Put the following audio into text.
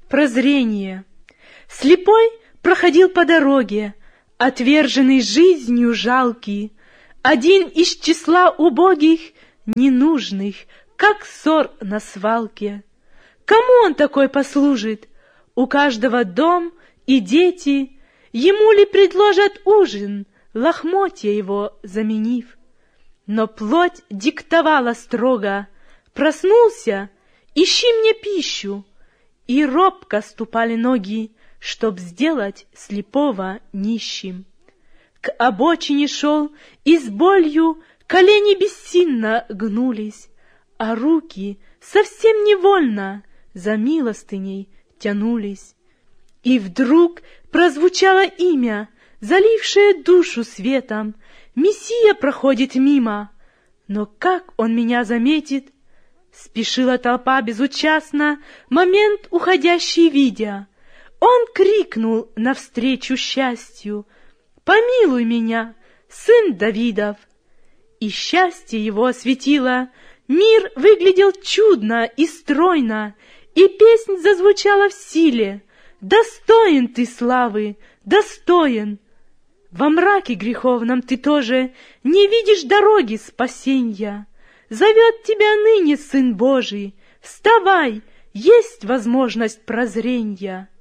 Прозрение. Слепой проходил по дороге, отверженный жизнью жалкий, один из числа убогих, ненужных, как ссор на свалке. Кому он такой послужит? У каждого дом и дети, ему ли предложат ужин, лохмотья его заменив? Но плоть диктовала строго: проснулся, ищи мне пищу. И робко ступали ноги, чтоб сделать слепого нищим. К обочине шел, и с болью колени бессильно гнулись, а руки совсем невольно за милостыней тянулись. И вдруг прозвучало имя, залившее душу светом: Мессия проходит мимо. Но как он меня заметит? Спешила толпа безучастно, момент уходящий видя. Он крикнул навстречу счастью: «Помилуй меня, сын Давидов!» И счастье его осветило, мир выглядел чудно и стройно, и песнь зазвучала в силе: «Достоин ты славы, достоин!» Во мраке греховном ты тоже не видишь дороги спасенья. Зовет тебя ныне Сын Божий: вставай, есть возможность прозренья.